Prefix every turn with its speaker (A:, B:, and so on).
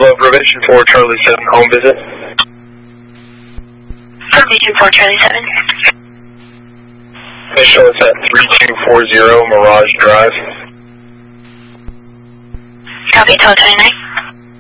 A: Bravo, probation for Charlie 7, home visit.
B: Probation for Charlie 7.
A: Initial is at 3240 Mirage Drive.
B: Copy, 1229.